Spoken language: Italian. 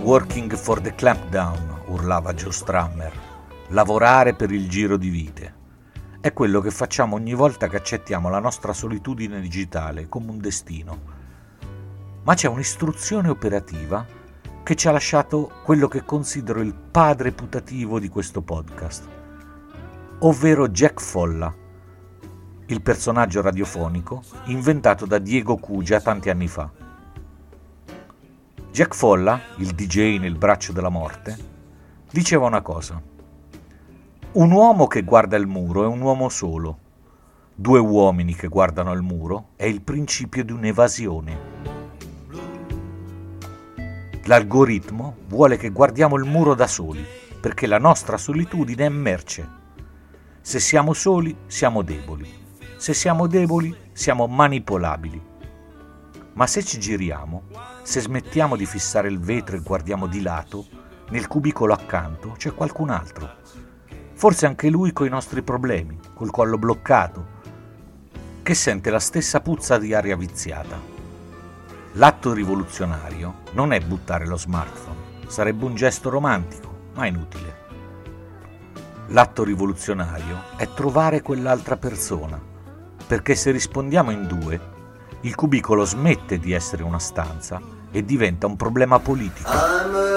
Working for the clampdown, urlava Joe Strummer. Lavorare per il giro di vite. È quello che facciamo ogni volta che accettiamo la nostra solitudine digitale come un destino. Ma c'è un'istruzione operativa che ci ha lasciato quello che considero il padre putativo di questo podcast, ovvero Jack Folla, il personaggio radiofonico inventato da Diego Cugia tanti anni fa. Jack Folla, il DJ nel braccio della morte, diceva una cosa: un uomo che guarda il muro è un uomo solo, due uomini che guardano il muro è il principio di un'evasione. L'algoritmo vuole che guardiamo il muro da soli, perché la nostra solitudine è merce. Se siamo soli, siamo deboli. Se siamo deboli, siamo manipolabili. Ma se ci giriamo, se smettiamo di fissare il vetro e guardiamo di lato, nel cubicolo accanto c'è qualcun altro. Forse anche lui coi nostri problemi, col collo bloccato, che sente la stessa puzza di aria viziata. L'atto rivoluzionario non è buttare lo smartphone, sarebbe un gesto romantico, ma inutile. L'atto rivoluzionario è trovare quell'altra persona, perché se rispondiamo in due, il cubicolo smette di essere una stanza e diventa un problema politico.